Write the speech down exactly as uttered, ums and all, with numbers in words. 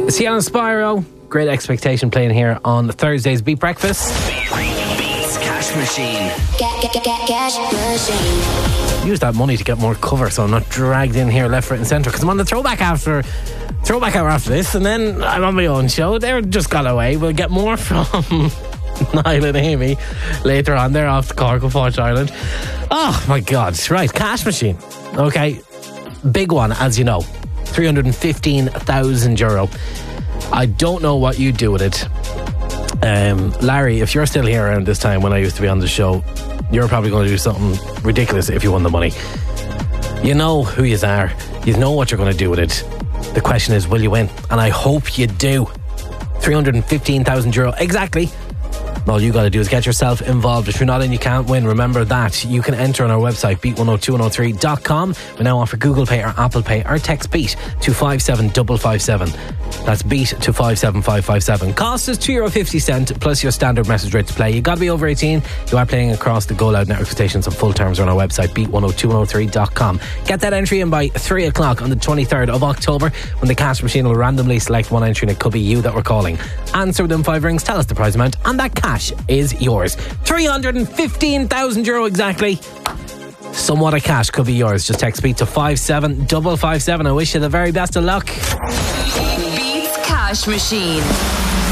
Sienna Spyro, Great Expectation playing here on Thursday's Beat Breakfast. Beats Cash Machine. Get, get, get, get, cash machine. Use that money to get more cover so I'm not dragged in here left, right and centre, because I'm on the throwback after throwback hour after this, and then I'm on my own show. They're just got away. We'll get more from Niall and Amy later on. They're off to Cork and Porch Island. Oh my God. Right, Cash Machine. Okay, big one, as you know, three hundred fifteen thousand euro. I don't know what you do with it. Um, Larry, if you're still here around this time when I used to be on the show, you're probably going to do something ridiculous if you won the money. You know who you are. You know what you're going to do with it. The question is, will you win? And I hope you do. three hundred fifteen thousand euro. Exactly. All you got to do is get yourself involved. If you're not in, you can't win. Remember that. You can enter on our website, beat one oh two one oh three dot com. We now offer Google Pay or Apple Pay, or text BEAT to five seven five five seven. That's BEAT to five seven five five seven. Cost is two euro fifty plus your standard message rate to play. You got to be over eighteen. You are playing across the Go Loud network stations, and full terms are on our website, beat one oh two one oh three dot com. Get that entry in by three o'clock on the twenty-third of October, when the Cash Machine will randomly select one entry, and it could be you that we're calling. Answer within five rings, tell us the prize amount, and that cash is yours. three hundred fifteen thousand euro exactly. Somewhat of cash could be yours. Just text BEAT to five seven five five seven. I wish you the very best of luck. Beats Cash Machine.